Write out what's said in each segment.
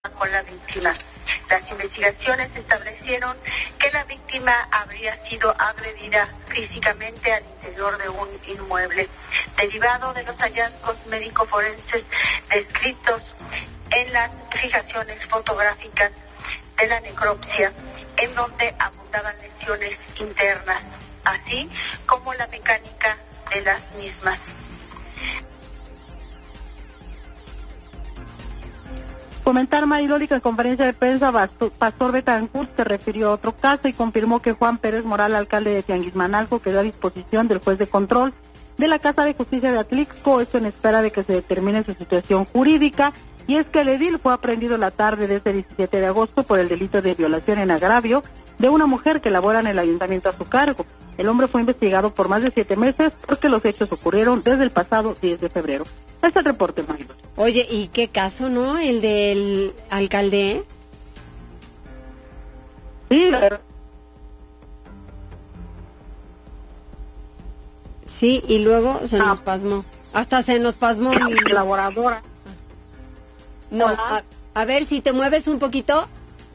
con la víctima. Las investigaciones establecieron que la víctima habría sido agredida físicamente al interior de un inmueble, derivado de los hallazgos médico-forenses descritos en las fijaciones fotográficas de la necropsia, en donde abundaban lesiones internas, así como la mecánica de las mismas. Comentar, Mariloli, que en conferencia de prensa Pastor Betancourt se refirió a otro caso y confirmó que Juan Pérez Moral, alcalde de Tianguismanalco, quedó a disposición del juez de control de la Casa de Justicia de Atlixco, esto en espera de que se determine su situación jurídica. Y es que el edil fue aprehendido la tarde de este 17 de agosto por el delito de violación en agravio de una mujer que labora en el ayuntamiento a su cargo. El hombre fue investigado por más de 7 meses porque los hechos ocurrieron desde el pasado 10 de febrero. Este es el reporte, Mariloli. Oye, ¿y qué caso, no? ¿El del alcalde? Sí, la verdad. Sí, y luego se nos pasmó. Hasta se nos pasmó. Colaboradora. No, a ver si te mueves un poquito.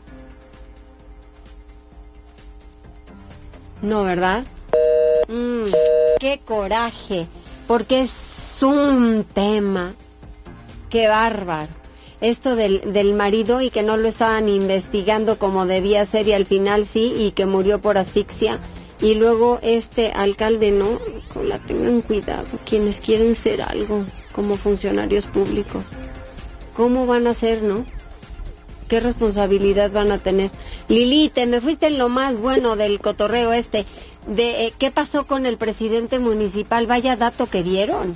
No, ¿verdad? Qué coraje, porque es un tema. Qué bárbaro. Esto del marido y que no lo estaban investigando como debía ser y al final sí, y que murió por asfixia. Y luego este alcalde, no, tengan cuidado quienes quieren ser algo como funcionarios públicos. ¿Cómo van a ser, no? ¿Qué responsabilidad van a tener? Lili, te me fuiste en lo más bueno del cotorreo de qué pasó con el presidente municipal. Vaya dato que dieron.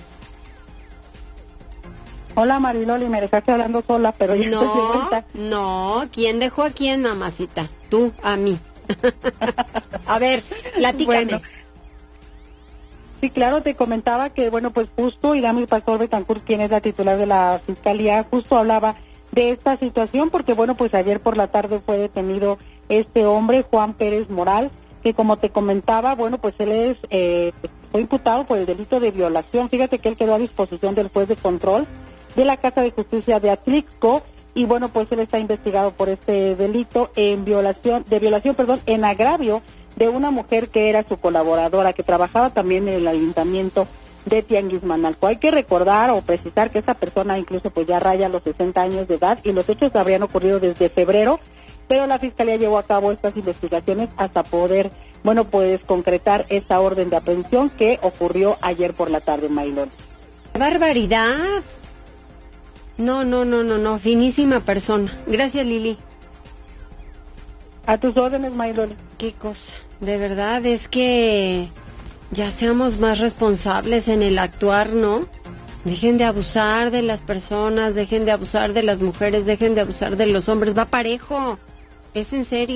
Hola, Mariloli, me dejaste hablando sola, pero ya estoy de vuelta. No, ¿quién dejó a quién, mamacita? Tú, a mí. A ver, platícame. Bueno, sí, claro, te comentaba que, bueno, pues justo Irami Pastor Betancourt, quien es la titular de la Fiscalía, justo hablaba de esta situación, porque, bueno, pues ayer por la tarde fue detenido este hombre, Juan Pérez Moral, que como te comentaba, bueno, pues él fue imputado por el delito de violación. Fíjate que él quedó a disposición del juez de control de la Casa de Justicia de Atlixco, y bueno, pues él está investigado por este delito en violación, en agravio de una mujer que era su colaboradora, que trabajaba también en el ayuntamiento de Tianguismanalco. Hay que recordar o precisar que esta persona incluso pues ya raya los 60 años de edad y los hechos habrían ocurrido desde febrero, pero la Fiscalía llevó a cabo estas investigaciones hasta poder, bueno, pues concretar esta orden de aprehensión que ocurrió ayer por la tarde en Mailón. ¡Barbaridad! No, finísima persona. Gracias, Lili. A tus órdenes, Mailón. Qué cosa, de verdad, es que ya seamos más responsables en el actuar, ¿no? Dejen de abusar de las personas, dejen de abusar de las mujeres, dejen de abusar de los hombres, va parejo, es en serio.